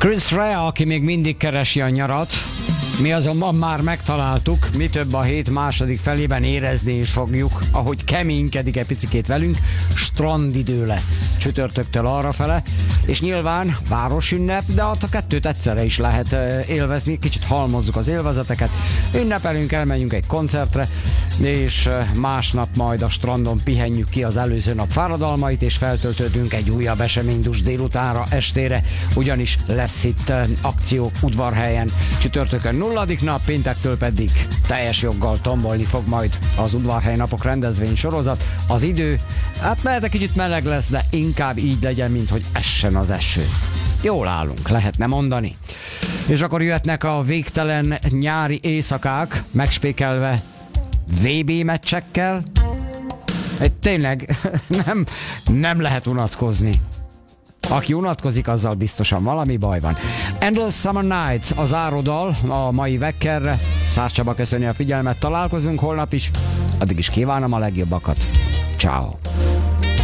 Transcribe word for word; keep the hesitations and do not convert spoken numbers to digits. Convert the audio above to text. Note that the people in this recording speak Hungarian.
Chris Rea, aki még mindig keresi a nyarat, mi azonban már megtaláltuk, mi több a hét második felében érezni is fogjuk, ahogy keménykedik egy picikét velünk, strandidő lesz csütörtöktől arrafele, és nyilván városünnep, de ott a kettőt egyszerre is lehet élvezni, kicsit halmozzuk az élvezeteket, ünnepelünk, elmenjünk egy koncertre, és másnap majd a strandon pihenjük ki az előző nap fáradalmait, és feltöltődünk egy újabb eseménydús délutánra, estére, ugyanis lesz itt akció Udvarhelyen csütörtökön nulladik nap, péntektől pedig teljes joggal tombolni fog majd az Udvarhely napok rendezvény sorozat. Az idő, hát mert egy kicsit meleg lesz, de inkább így legyen, mint hogy essen az eső. Jól állunk, lehetne mondani. És akkor jöhetnek a végtelen nyári éjszakák, megspékelve vé bé meccsekkel. Egy tényleg nem, nem lehet unatkozni. Aki unatkozik, azzal biztosan valami baj van. Endless Summer Nights a záródal a mai Vekkerre. Szász Csaba köszöni a figyelmet, találkozunk holnap is. Addig is kívánom a legjobbakat. Ciao.